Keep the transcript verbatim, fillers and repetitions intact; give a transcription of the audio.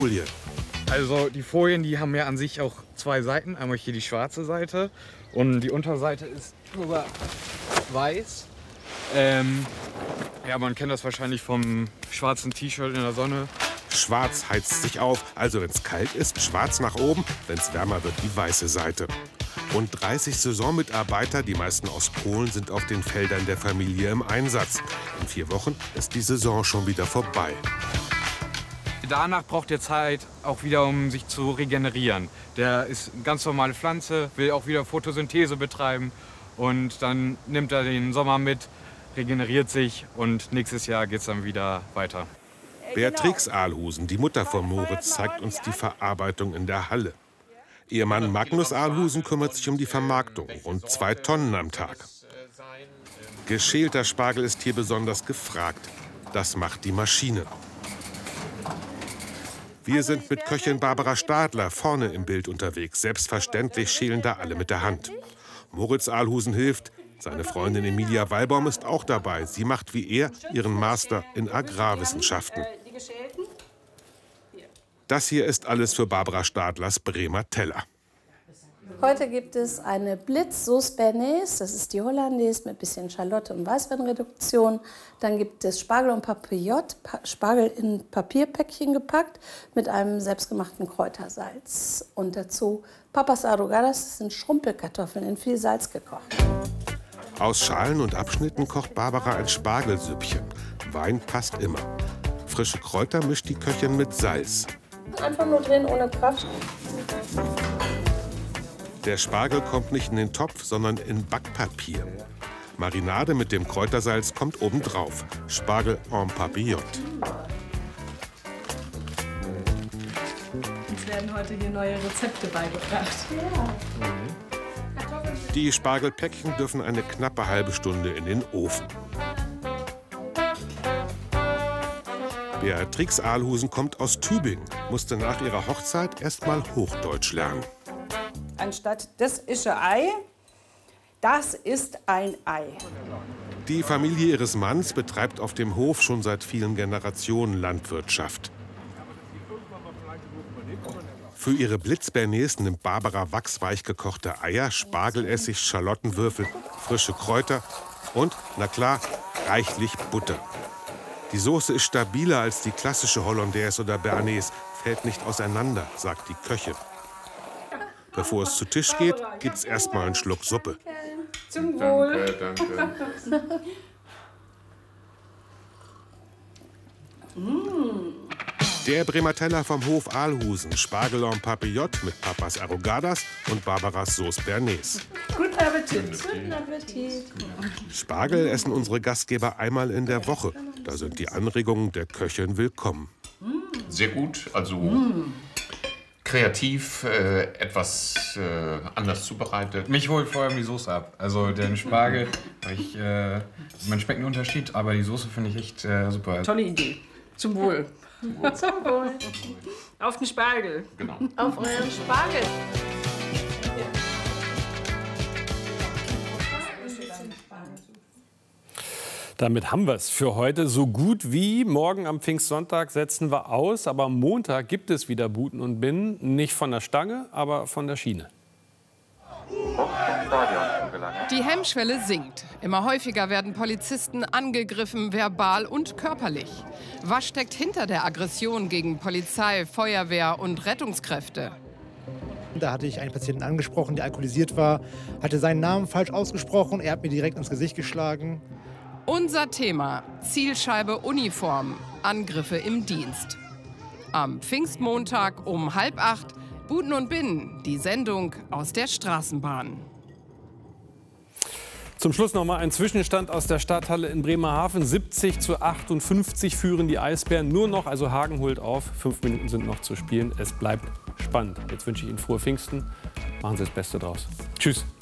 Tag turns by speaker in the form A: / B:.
A: Folie.
B: Also die Folien, die haben ja an sich auch zwei Seiten. Einmal hier die schwarze Seite und die Unterseite ist drüber weiß. Ähm, ja, man kennt das wahrscheinlich vom schwarzen T-Shirt in der Sonne.
A: Schwarz heizt sich auf, also wenn es kalt ist, schwarz nach oben, wenn es wärmer wird, die weiße Seite. Rund dreißig Saisonmitarbeiter, die meisten aus Polen, sind auf den Feldern der Familie im Einsatz. In vier Wochen ist die Saison schon wieder vorbei.
B: Danach braucht er Zeit auch wieder, um sich zu regenerieren. Der ist eine ganz normale Pflanze, will auch wieder Photosynthese betreiben und dann nimmt er den Sommer mit, regeneriert sich und nächstes Jahr geht es dann wieder weiter.
A: Beatrix Ahlhusen, die Mutter von Moritz, zeigt uns die Verarbeitung in der Halle. Ihr Mann Magnus Ahlhusen kümmert sich um die Vermarktung, rund zwei Tonnen am Tag. Geschälter Spargel ist hier besonders gefragt. Das macht die Maschine. Wir sind mit Köchin Barbara Stadler vorne im Bild unterwegs. Selbstverständlich schälen da alle mit der Hand. Moritz Ahlhusen hilft. Seine Freundin Emilia Wallbaum ist auch dabei. Sie macht wie er ihren Master in Agrarwissenschaften. Das hier ist alles für Barbara Stadlers Bremer Teller.
C: Heute gibt es eine Blitz-Sauce Bernays, das ist die Hollandaise mit bisschen Schalotte und Weißweinreduktion. Dann gibt es Spargel und Papillote, Spargel in Papierpäckchen gepackt mit einem selbstgemachten Kräutersalz. Und dazu Papas Arrugadas, das sind Schrumpelkartoffeln in viel Salz gekocht.
A: Aus Schalen und Abschnitten kocht Barbara ein Spargelsüppchen. Wein passt immer. Frische Kräuter mischt die Köchin mit Salz.
C: Einfach nur drin, ohne Kraft.
A: Der Spargel kommt nicht in den Topf, sondern in Backpapier. Marinade mit dem Kräutersalz kommt obendrauf. Spargel en papillote.
D: Uns werden heute hier neue Rezepte beigebracht.
C: Ja.
A: Die Spargelpäckchen dürfen eine knappe halbe Stunde in den Ofen. Beatrix Ahlhusen kommt aus Tübingen, musste nach ihrer Hochzeit erst mal Hochdeutsch lernen.
E: Anstatt das ist ein Ei, das ist ein Ei.
A: Die Familie ihres Manns betreibt auf dem Hof schon seit vielen Generationen Landwirtschaft. Für ihre Blitz-Bernays nimmt Barbara wachsweich gekochte Eier, Spargelessig, Schalottenwürfel, frische Kräuter und, na klar, reichlich Butter. Die Soße ist stabiler als die klassische Hollandaise oder Bernays, fällt nicht auseinander, sagt die Köchin. Bevor es zu Tisch geht, gibt's erst mal einen Schluck Suppe.
E: Zum Wohl.
B: Danke, danke.
A: Der Bremer Teller vom Hof Ahlhusen, Spargel en Papillote mit Papas Arrugadas und Barbaras Sauce Bernays.
E: Guten Appetit.
C: Guten Appetit.
A: Spargel essen unsere Gastgeber einmal in der Woche. Da sind die Anregungen der Köchin willkommen.
F: Sehr gut, also mm. kreativ, äh, etwas äh, anders zubereitet.
B: Mich holt vor allem die Soße ab. Also den Spargel, ich, äh, man schmeckt einen Unterschied, aber die Soße finde ich echt äh, super.
E: Tolle Idee. Zum Wohl.
C: Zum Wohl.
E: Auf den Spargel.
F: Genau.
C: Auf euren Spargel.
G: Damit haben wir es für heute so gut wie. Morgen am Pfingstsonntag setzen wir aus. Aber am Montag gibt es wieder Buten und Binnen. Nicht von der Stange, aber von der Schiene.
H: Die Hemmschwelle sinkt. Immer häufiger werden Polizisten angegriffen, verbal und körperlich. Was steckt hinter der Aggression gegen Polizei, Feuerwehr und Rettungskräfte?
I: Da hatte ich einen Patienten angesprochen, der alkoholisiert war, hatte seinen Namen falsch ausgesprochen. Er hat mir direkt ins Gesicht geschlagen.
H: Unser Thema: Zielscheibe Uniform, Angriffe im Dienst. Am Pfingstmontag um halb acht, Buten und Binnen, die Sendung aus der Straßenbahn.
G: Zum Schluss noch mal ein Zwischenstand aus der Stadthalle in Bremerhaven. siebzig zu achtundfünfzig führen die Eisbären nur noch, also Hagen holt auf. Fünf Minuten sind noch zu spielen. Es bleibt spannend. Jetzt wünsche ich Ihnen frohe Pfingsten. Machen Sie das Beste draus. Tschüss.